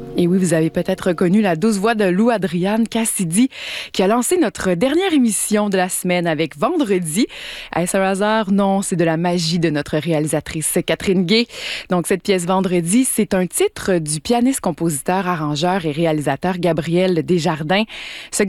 Et oui, vous avez peut-être reconnu la douce voix de Lou Adriane Cassidy qui a lancé notre dernière émission de la semaine avec Vendredi. Est-ce un hasard? Non, c'est de la magie de notre réalisatrice Catherine Gay. Donc, cette pièce Vendredi, c'est un titre du pianiste, compositeur, arrangeur et réalisateur Gabriel Desjardins. Ce